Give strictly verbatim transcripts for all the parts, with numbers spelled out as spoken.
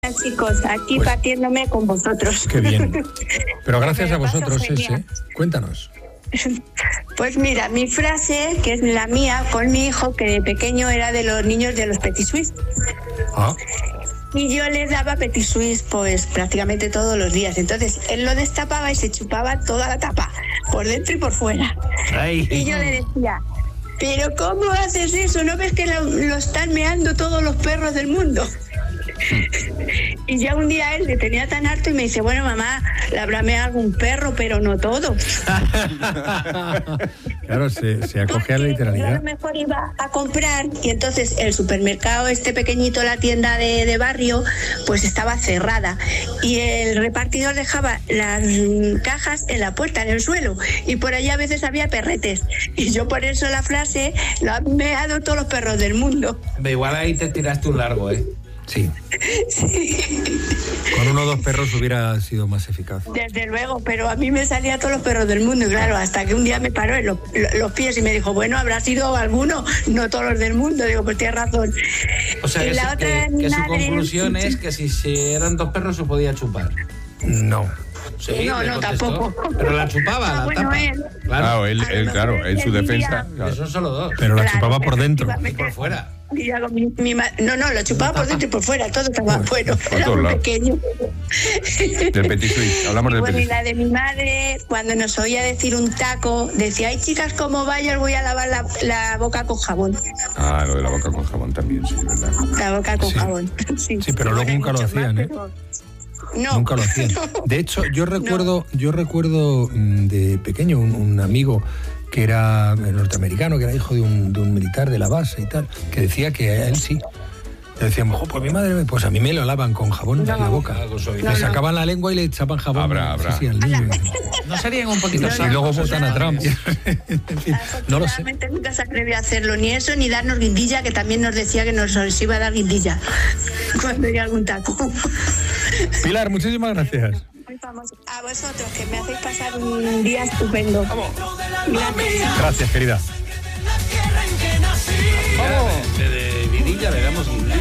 Hola chicos, aquí pues, partiéndome con vosotros. Qué bien. Pero gracias a vosotros, ese. Cuéntanos. Pues mira, mi frase, que es la mía, con mi hijo, que de pequeño era de los niños de los Petit Suisse. Ah. Y yo les daba Petit Suisse pues prácticamente todos los días. Entonces él lo destapaba y se chupaba toda la tapa, por dentro y por fuera. Ay. Y yo le decía, ¿pero cómo haces eso? ¿No ves que lo, lo están meando todos los perros del mundo? Y ya un día él le tenía tan harto y me dice, bueno mamá, le habrá meado algún perro, pero no todo. Claro, se, se acoge a la literalidad. Yo a lo mejor iba a comprar y entonces el supermercado este pequeñito, la tienda de, de barrio, pues estaba cerrada y el repartidor dejaba las cajas en la puerta, en el suelo, y por allí a veces había perretes y yo por eso la frase, lo han meado todos los perros del mundo. Igual ahí te tiraste un largo, ¿eh? Sí. Sí. Con uno o dos perros hubiera sido más eficaz. Desde luego, pero a mí me salía todos los perros del mundo, y claro, hasta que un día me paró en los, los pies y me dijo, bueno, habrá sido alguno, no todos los del mundo. Digo, pues tienes razón. O sea, que, la que, otra que su madre... conclusión es que si, si eran dos perros se podía chupar. No. Sí, no, no, tampoco. Pero la chupaba, ah, la bueno, tapa. Él. Claro, claro, él, él claro, en su defensa. Claro. Son solo dos. Pero la claro, chupaba por dentro. Y por fuera. Y hago mi, mi ma... No, no, lo chupaba por dentro y por fuera, todo estaba bueno. Era todos muy lados. pequeño. Del Petit Suisse, hablamos del Bueno, Petit y la de mi madre, cuando nos oía decir un taco, decía, ay chicas, como vaya, os voy a lavar la, la boca con jabón. Ah, lo de la boca con jabón también, sí, ¿verdad? La boca con Sí. jabón. Sí, Sí, pero luego nunca lo hacían, ¿eh? No. Nunca lo hacían. De hecho, yo recuerdo, yo recuerdo de pequeño un, un amigo que era norteamericano, que era hijo de un, de un militar de la base y tal, que decía que a él sí. Le decíamos, pues mi madre, pues a mí me lo lavan con jabón no, en la boca. no, le sacaban la lengua y le echaban jabón. Habrá, habrá. Sí, sí, al niño. No serían un poquito No, Y luego votan a Trump. En fin, no lo sé. Afortunadamente nunca se atrevió a hacerlo, ni eso, ni darnos guindilla, que también nos decía que nos iba a dar guindilla cuando había algún taco. Pilar, muchísimas gracias. A vosotros, que me hacéis pasar un día estupendo. Gracias. Gracias, querida. De, de, de vidilla le damos un...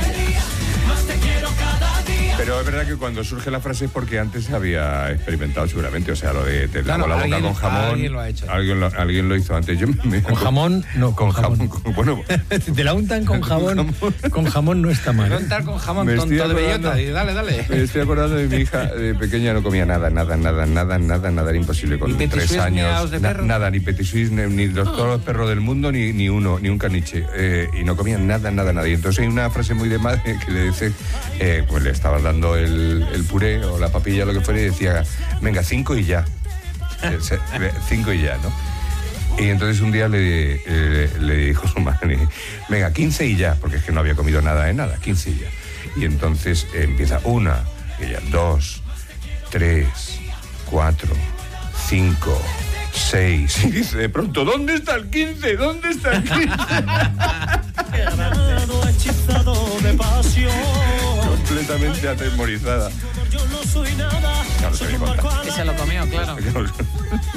Pero es verdad que cuando surge la frase es porque antes se había experimentado seguramente, o sea, lo de te Claro, lavo la boca alguien- con jamón. alguien lo ha hecho. Alguien lo, alguien lo hizo antes. Yo me- Con jamón, no, con, con jamón. jamón. con- bueno, Si te la untan con jabón, con jamón no está mal. ¿eh? Contar con jamón Me tonto estoy de acordando. bellota y dale, dale. me estoy acordando de mi hija de pequeña, no comía nada, nada, nada, nada, nada, nada, era imposible con ¿Ni Petit tres Suisse años. meados de Na- perro? nada, ni Petit Suisse, ni, ni los, todos los perros del mundo, ni, ni uno, ni un caniche. Eh, y no comían nada, nada, nada. Y entonces hay una frase muy de madre que le dice, eh, pues le estabas dando el, el puré o la papilla, lo que fuera, y decía, venga, cinco y ya. Eh, se- cinco y ya, ¿no? Y entonces un día le, eh, le dijo su madre, venga, quince y ya, porque es que no había comido nada de nada, quince y ya. Y entonces eh, empieza una, y ella, dos, tres, cuatro, cinco, seis. Y dice de pronto, ¿dónde está el quince? ¿Dónde está el quince? Completamente atemorizada. Claro, se había contado. Que se lo comió, claro.